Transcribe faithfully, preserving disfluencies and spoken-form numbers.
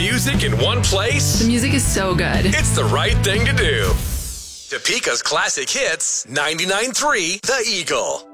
music in one place? The music is so good. It's the right thing to do. Topeka's Classic Hits, ninety-nine point three The Eagle.